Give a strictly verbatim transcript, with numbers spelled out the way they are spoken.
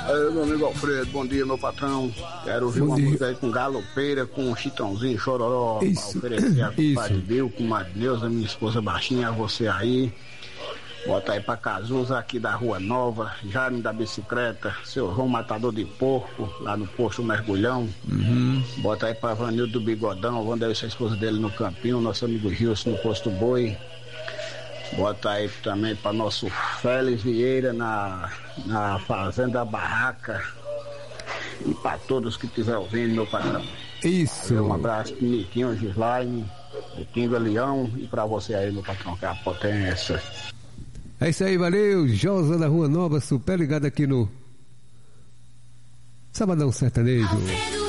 Aí, meu amigo Alfredo, bom dia, meu patrão. Quero ouvir bom uma dia. Música aí com Galopeira, com um Chitãozinho, Chororó, isso, pra oferecer a isso. Padre Bill, com Magneusa, minha esposa baixinha, você aí. Bota aí pra Cazuza, aqui da Rua Nova, Jaime da Bicicleta, seu João Matador de Porco, lá no Posto Mergulhão. Uhum. Bota aí pra Vanildo do Bigodão, Wanda e a esposa dele no Campinho, nosso amigo Gilson no Posto Boi. Bota aí também para nosso Félix Vieira na, na Fazenda Barraca. E para todos que estiver ouvindo, meu patrão. Isso. Um abraço pro Niquinho, Gislaine, o Kinga Leão e para você aí, meu patrão, que é a potência. É isso aí, valeu. Josa da Rua Nova, super ligado aqui no Sabadão Sertanejo.